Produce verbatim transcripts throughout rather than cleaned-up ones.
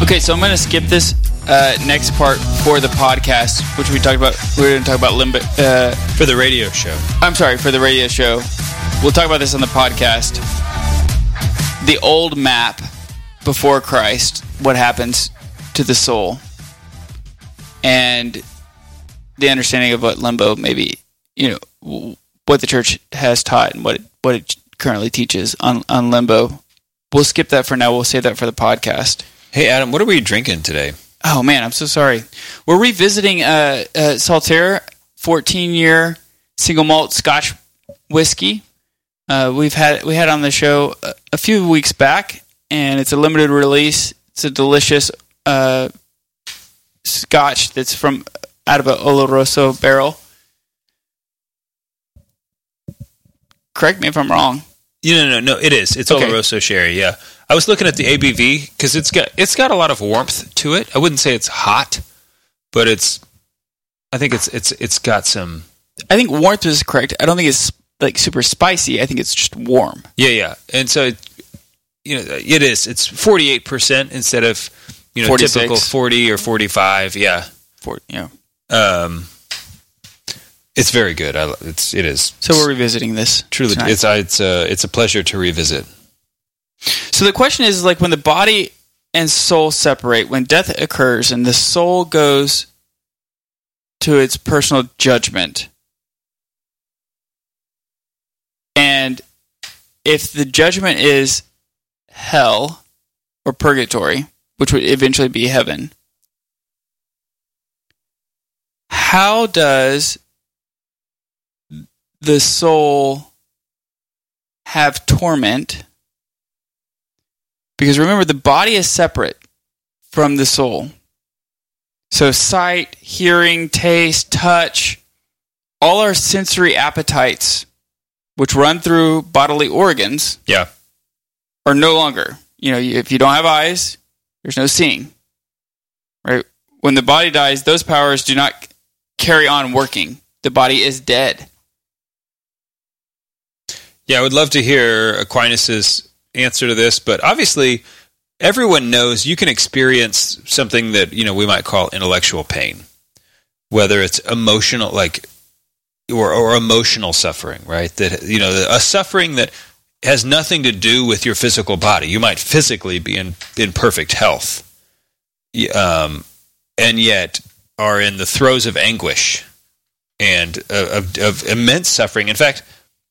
Okay, so I'm going to skip this uh, next part for the podcast, which we talked about. We were going to talk about limbo. Uh, for the radio show. I'm sorry, for the radio show. We'll talk about this on the podcast. The old map before Christ, what happens to the soul, and the understanding of what limbo maybe, you know, what the church has taught and what it, what it currently teaches on, on limbo. We'll skip that for now. We'll save that for the podcast. Hey, Adam, what are we drinking today? Oh, man, I'm so sorry. We're revisiting uh, uh, Saltaire fourteen-year single malt Scotch whiskey. Uh, we've had we had on the show a, a few weeks back, and it's a limited release. It's a delicious uh, Scotch that's from out of an Oloroso barrel. Correct me if I'm wrong. No, no, no, no. It is. It's okay. Oloroso sherry. Yeah, I was looking at the A B V because it's got it's got a lot of warmth to it. I wouldn't say it's hot, but it's. I think it's it's it's got some. I think warmth is correct. I don't think it's like super spicy. I think it's just warm. Yeah, yeah, and so it, you know it is. It's forty-eight percent instead of you know forty-six. Typical forty or forty-five. Yeah, forty. Yeah. Um. It's very good. I, it's it is. So we're revisiting this. Truly, tonight. it's it's a it's a pleasure to revisit. So the question is, like, when the body and soul separate, when death occurs, and the soul goes to its personal judgment, and if the judgment is hell or purgatory, which would eventually be heaven, how does the soul have torment? Because remember, the body is separate from the soul. So sight, hearing, taste, touch, all our sensory appetites, which run through bodily organs, yeah, are no longer. You know, if you don't have eyes, there's no seeing. Right? When the body dies, those powers do not carry on working. The body is dead. Yeah, I would love to hear Aquinas's answer to this, but obviously everyone knows you can experience something that, you know, we might call intellectual pain, whether it's emotional, like, or, or emotional suffering, right? That, you know, a suffering that has nothing to do with your physical body. You might physically be in, in perfect health, um, and yet are in the throes of anguish and of, of immense suffering. In fact,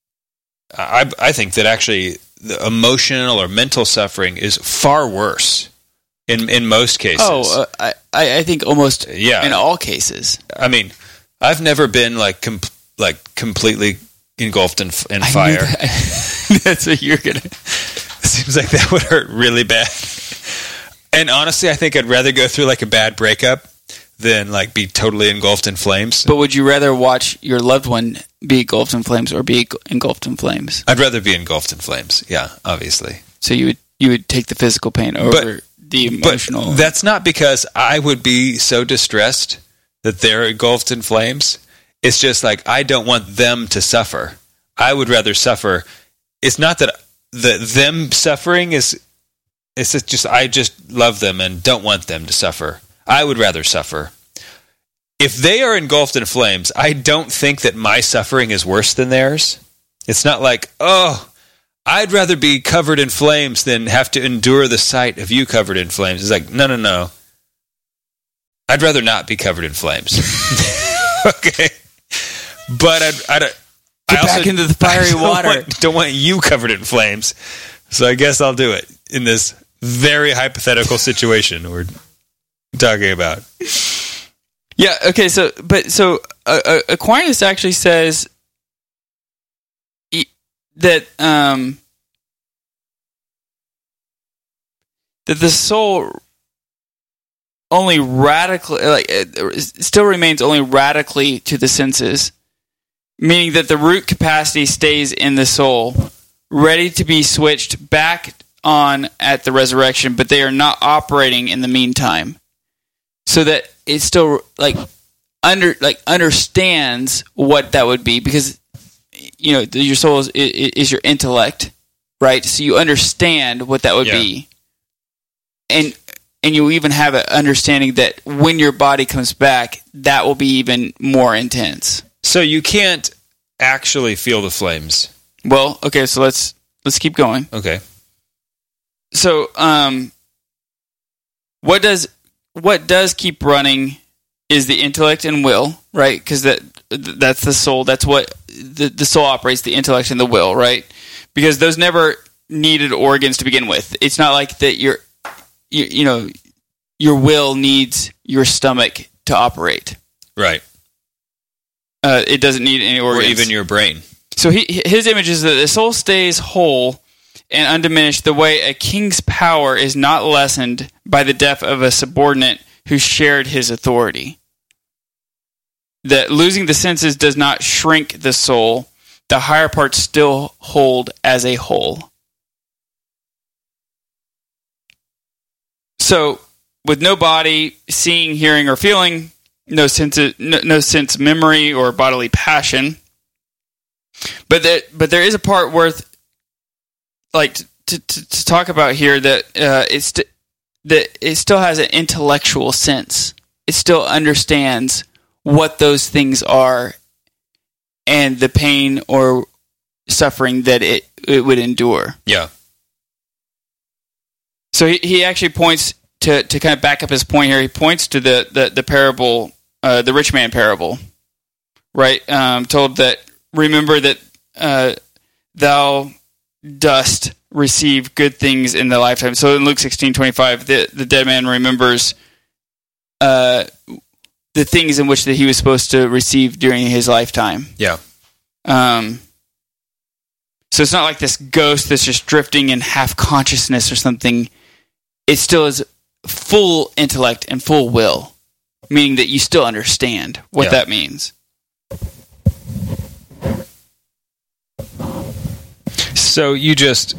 I, I think that actually the emotional or mental suffering is far worse in in most cases. Oh, uh, I I think almost yeah. in all cases. I mean, I've never been like com- like completely engulfed in, in I fire. That. That's what you're gonna. Seems like that would hurt really bad. And honestly, I think I'd rather go through like a bad breakup than like be totally engulfed in flames. But would you rather watch your loved one be engulfed in flames or be engulfed in flames? I'd rather be engulfed in flames. Yeah, obviously. So you would you would take the physical pain over but, the emotional. But that's not because I would be so distressed that they're engulfed in flames. It's just like I don't want them to suffer. I would rather suffer. It's not that the them suffering is. It's just I just love them and don't want them to suffer. I would rather suffer. If they are engulfed in flames, I don't think that my suffering is worse than theirs. It's not like, oh, I'd rather be covered in flames than have to endure the sight of you covered in flames. It's like, no, no, no. I'd rather not be covered in flames. Okay. But I'd, I'd, Get I also, back into the fiery don't water. Want, don't want you covered in flames. So I guess I'll do it in this very hypothetical situation we're talking about. Yeah. Okay. So, but so uh, uh, Aquinas actually says he, that um, that the soul only radically, like, it still remains only radically to the senses, meaning that the root capacity stays in the soul, ready to be switched back on at the resurrection, but they are not operating in the meantime. So that it still like under like understands what that would be, because you know your soul is, is your intellect, right? So you understand what that would yeah. be, and and you'll even have an understanding that when your body comes back, that will be even more intense. So you can't actually feel the flames. Well, okay, so let's let's keep going. Okay. So, um, what does what does keep running is the intellect and will, right? Because that that's the soul. That's what the the soul operates, the intellect and the will, right? Because those never needed organs to begin with. It's not like that your you, you know your will needs your stomach to operate. Right. Uh, it doesn't need any organs. Or even your brain. So he, his image is that the soul stays whole and undiminished the way a king's power is not lessened by the death of a subordinate who shared his authority. That losing the senses does not shrink the soul. The higher parts still hold as a whole. So, with no body, seeing, hearing, or feeling, no sense, no, no sense, memory, or bodily passion. But that, but there is a part worth, like, to, to, to talk about here that uh, it's st- that it still has an intellectual sense. It still understands what those things are and the pain or suffering that it, it would endure. Yeah. So he, he actually points to, to kind of back up his point here. He points to the the, the parable, uh, the rich man parable, right? Um, told that remember that uh, thou dost receive good things in the lifetime. So in Luke sixteen twenty five, the the dead man remembers uh, the things in which that he was supposed to receive during his lifetime. Yeah. Um. So it's not like this ghost that's just drifting in half consciousness or something. It still is full intellect and full will, meaning that you still understand what yeah. that means. So you just,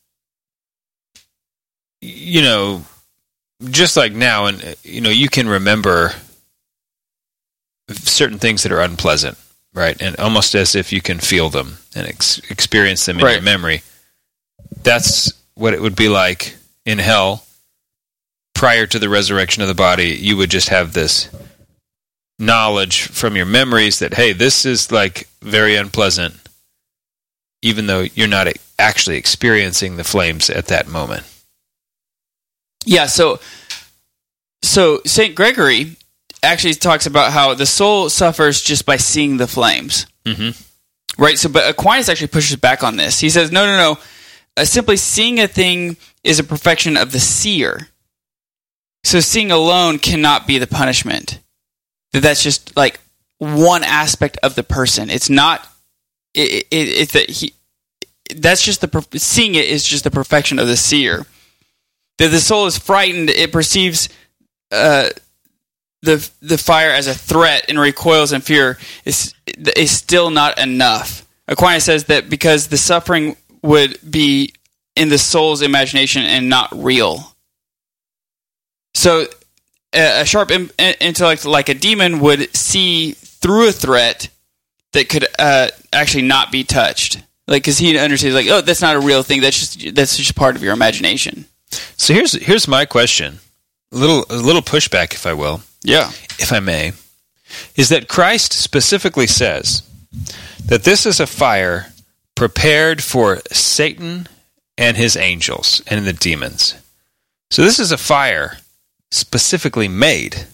you know, just like now, and you know, you can remember certain things that are unpleasant, right? And almost as if you can feel them and ex- experience them in right. your memory. That's what it would be like in hell. Prior to the resurrection of the body, you would just have this knowledge from your memories that, hey, this is like very unpleasant, even though you're not actually experiencing the flames at that moment. Yeah, so so Saint Gregory actually talks about how the soul suffers just by seeing the flames. Mm-hmm. Right? So, but Aquinas actually pushes back on this. He says, no, no, no. Uh, simply seeing a thing is a perfection of the seer. So seeing alone cannot be the punishment. That that's just like one aspect of the person. It's not. It, it, it's that he. That's just the seeing it is just the perfection of the seer. That the soul is frightened. It perceives uh, the the fire as a threat and recoils in fear. Is is still not enough. Aquinas says that because the suffering would be in the soul's imagination and not real. So, a sharp in- intellect like a demon would see through a threat that could uh, actually not be touched, like because he understands, like, oh, that's not a real thing. That's just that's just part of your imagination. So here's here's my question, a little a little pushback, if I will, Yeah, if I may, is that Christ specifically says that this is a fire prepared for Satan and his angels and the demons. So this is a fire specifically made